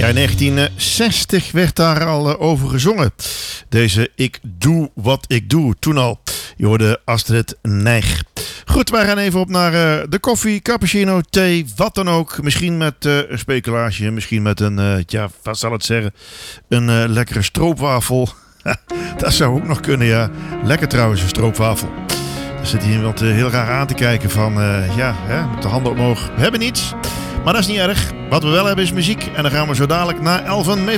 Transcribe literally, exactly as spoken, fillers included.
Ja, in negentien zestig werd daar al uh, over gezongen. Deze Ik Doe Wat Ik Doe, toen al. Je hoorde Astrid Nijg. Goed, wij gaan even op naar uh, de koffie, cappuccino, thee, wat dan ook. Misschien met uh, een speculaasje, misschien met een, uh, ja, wat zal het zeggen, een uh, lekkere stroopwafel. Dat zou ook nog kunnen, ja. Lekker trouwens, een stroopwafel. Er zit hier iemand uh, heel raar aan te kijken van, uh, ja, hè, met de handen omhoog. We hebben niets, maar dat is niet erg. Wat we wel hebben is muziek en dan gaan we zo dadelijk naar Elven mee.